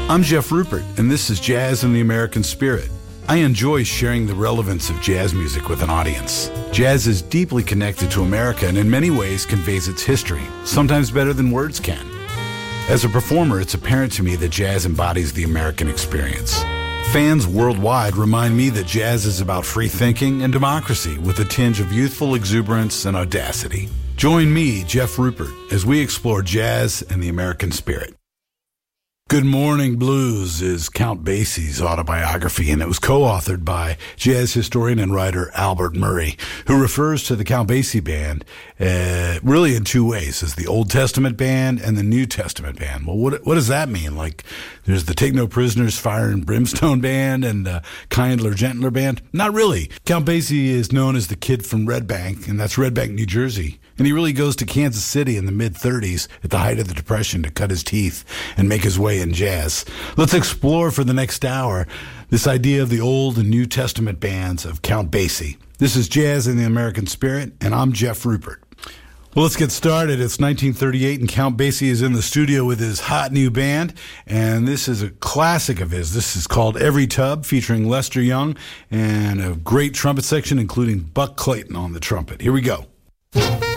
I'm Jeff Rupert, and this is Jazz in the American Spirit. I enjoy sharing the relevance of jazz music with an audience. Jazz is deeply connected to America and in many ways conveys its history, sometimes better than words can. As a performer, it's apparent to me that jazz embodies the American experience. Fans worldwide remind me that jazz is about free thinking and democracy with a tinge of youthful exuberance and audacity. Join me, Jeff Rupert, as we explore jazz and the American spirit. Good Morning Blues is Count Basie's autobiography, and it was co-authored by jazz historian and writer Albert Murray, who refers to the Count Basie Band really in two ways, as the Old Testament Band and the New Testament Band. Well, what does that mean? Like, there's the Take No Prisoners Fire and Brimstone Band and the Kindler Gentler Band? Not really. Count Basie is known as the kid from Red Bank, and that's Red Bank, New Jersey. And he really goes to Kansas City in the mid-30s at the height of the Depression to cut his teeth and make his way in jazz. Let's explore for the next hour this idea of the Old and New Testament bands of Count Basie. This is Jazz in the American Spirit, and I'm Jeff Rupert. Well, let's get started. It's 1938, and Count Basie is in the studio with his hot new band, and this is a classic of his. This is called Every Tub, featuring Lester Young, and a great trumpet section, including Buck Clayton on the trumpet. Here we go.